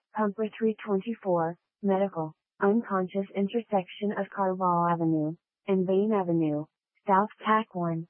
Pumper 324, Medical, unconscious intersection of Carval Avenue and Bain Avenue, South Tack 1.